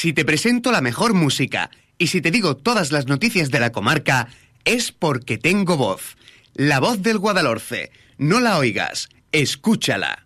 Si te presento la mejor música y si te digo todas las noticias de la comarca, es porque tengo voz. La voz del Guadalhorce. No la oigas, escúchala.